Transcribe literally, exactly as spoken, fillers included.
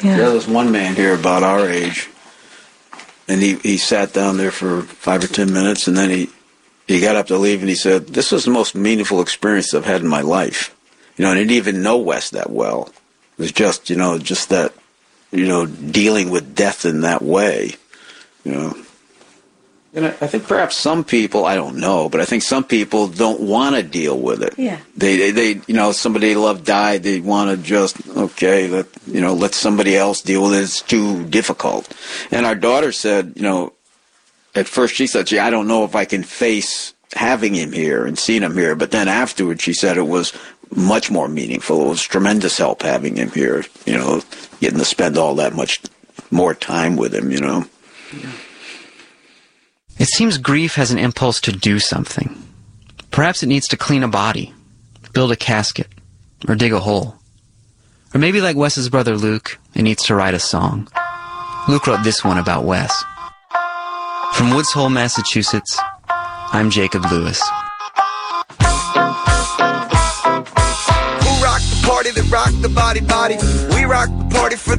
Yeah. There was one man here about our age, and he, he sat down there for five or ten minutes, and then he, he got up to leave, and he said, "This was the most meaningful experience I've had in my life." You know, I didn't even know Wes that well. It was just, you know, just that, you know, dealing with death in that way, you know. And I, I think perhaps some people, I don't know, but I think some people don't want to deal with it. Yeah. They, they, they, you know, somebody they love died, they want to just, okay, let, you know, let somebody else deal with it. It's too difficult. And our daughter said, you know, at first she said, gee, I don't know if I can face having him here and seeing him here. But then afterwards she said it was much more meaningful. It was tremendous help having him here, you know, getting to spend all that much more time with him, you know. Yeah. It seems grief has an impulse to do something. Perhaps it needs to clean a body, build a casket, or dig a hole. Or maybe like Wes's brother Luke, it needs to write a song. Luke wrote this one about Wes. From Woods Hole, Massachusetts, I'm Jacob Lewis. Who rocked the party that rocked the body body? We rock the party for